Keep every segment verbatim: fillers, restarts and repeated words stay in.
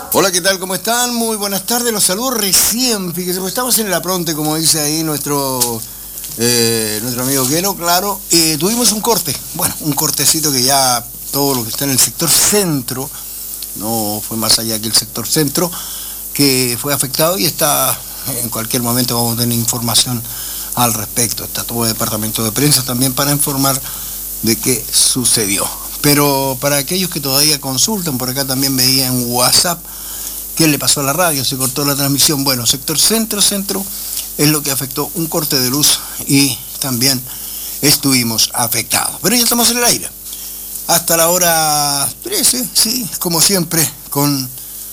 Hola, ¿qué tal? ¿Cómo están? Muy buenas tardes, los saludo recién, fíjense, pues estamos en el apronte, como dice ahí nuestro, eh, nuestro amigo Guero, claro. Eh, tuvimos un corte, bueno, un cortecito que ya todo lo que está en el sector centro, no fue más allá que el sector centro, que fue afectado y está, en cualquier momento vamos a tener información al respecto. Está todo el departamento de prensa también para informar de qué sucedió. Pero para aquellos que todavía consultan, por acá también veía en WhatsApp, ¿qué le pasó a la radio? Se cortó la transmisión. Bueno, sector centro, centro es lo que afectó un corte de luz y también estuvimos afectados. Pero ya estamos en el aire. Hasta la hora trece, sí, como siempre, con,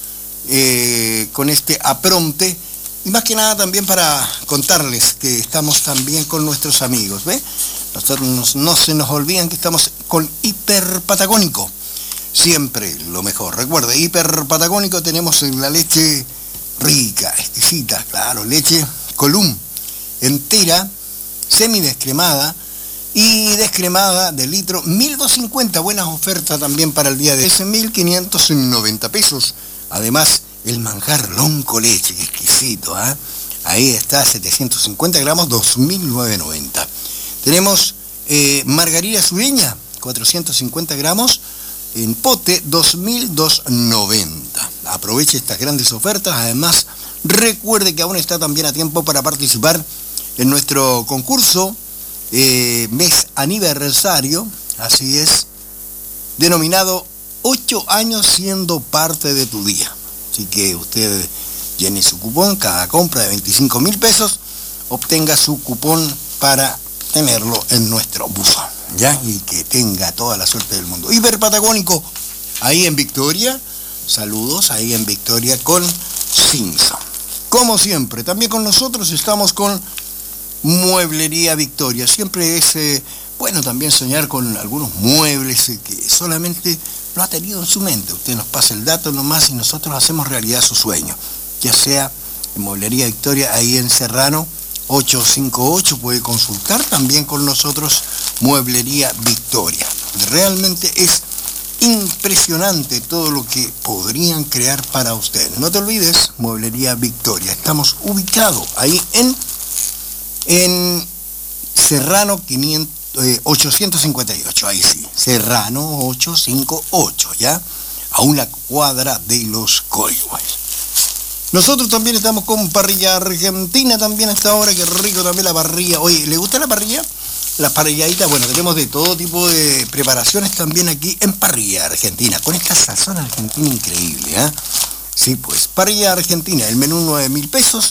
eh, con este apronte. Y más que nada también para contarles que estamos también con nuestros amigos, ¿ve? Nosotros no se nos olviden que estamos con Hiper Patagónico. Siempre lo mejor. Recuerde, Hiper Patagónico tenemos en la leche rica, exquisita, claro, leche Column, entera, semidescremada y descremada de litro, mil doscientos cincuenta. Buenas ofertas también para el día de hoy, mil quinientos noventa pesos. Además, el manjar lonco leche, que exquisito, ¿eh? Ahí está, setecientos cincuenta gramos, dos mil novecientos noventa. Tenemos eh, margarina sureña, cuatrocientos cincuenta gramos, en pote, dos mil doscientos noventa. Aproveche estas grandes ofertas. Además, recuerde que aún está también a tiempo para participar en nuestro concurso eh, mes aniversario, así es, denominado ocho años siendo parte de tu día. Así que usted llene su cupón, cada compra de veinticinco mil pesos, obtenga su cupón para tenerlo en nuestro buzón, ¿ya? Y que tenga toda la suerte del mundo. Hiper Patagónico, ahí en Victoria, saludos, ahí en Victoria con Simpson. Como siempre, también con nosotros estamos con Mueblería Victoria. Siempre es eh, bueno también soñar con algunos muebles eh, que solamente lo ha tenido en su mente. Usted nos pasa el dato nomás y nosotros hacemos realidad su sueño. Ya sea en Mueblería Victoria, ahí en Serrano, ochocientos cincuenta y ocho, puede consultar también con nosotros Mueblería Victoria. Realmente es impresionante todo lo que podrían crear para usted. No te olvides, Mueblería Victoria. Estamos ubicados ahí en, en Serrano quinientos, eh, ochocientos cincuenta y ocho, ahí sí, Serrano ochocientos cincuenta y ocho, ¿ya? A una cuadra de los Coihues. Nosotros también estamos con Parrilla Argentina también hasta ahora, que rico también la parrilla. Oye, ¿le gusta la parrilla? La parrilladitas, bueno, tenemos de todo tipo de preparaciones también aquí en Parrilla Argentina, con esta sazón argentina increíble, ¿eh? Sí, pues, Parrilla Argentina, el menú nueve mil pesos.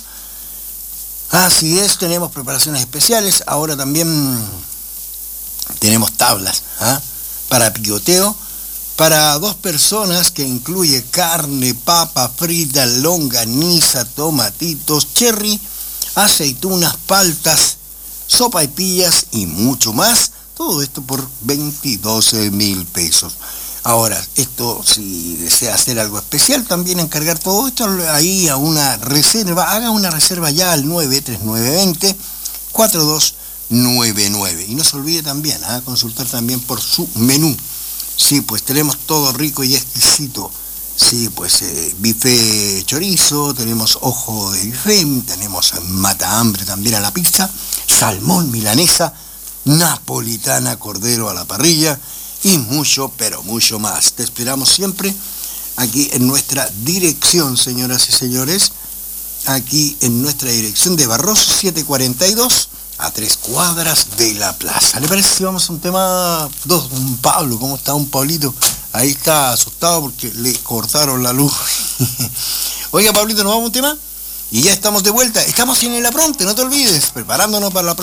Así es, tenemos preparaciones especiales. Ahora también tenemos tablas, ¿eh? Para picoteo. Para dos personas, que incluye carne, papa frita, longaniza, tomatitos, cherry, aceitunas, paltas, sopaipillas y mucho más. Todo esto por veintidós mil pesos. Ahora, esto, si desea hacer algo especial, también encargar todo esto ahí a una reserva. Haga una reserva ya al nueve tres nueve dos cero cuatro dos nueve nueve. Y no se olvide también, ¿eh? Consultar también por su menú. Sí, pues tenemos todo rico y exquisito. Sí, pues eh, bife chorizo, tenemos ojo de bife, tenemos mata hambre también a la pizza, salmón milanesa, napolitana, cordero a la parrilla y mucho, pero mucho más. Te esperamos siempre aquí en nuestra dirección, señoras y señores, aquí en nuestra dirección de Barroso setecientos cuarenta y dos, a tres cuadras de la plaza. ¿Le parece si vamos a un tema? Dos, un Pablo, ¿cómo está un Pablito? Ahí está asustado porque le cortaron la luz. Oiga, Pablito, ¿nos vamos a un tema? Y ya estamos de vuelta. Estamos en el apronte, no te olvides, preparándonos para la próxima.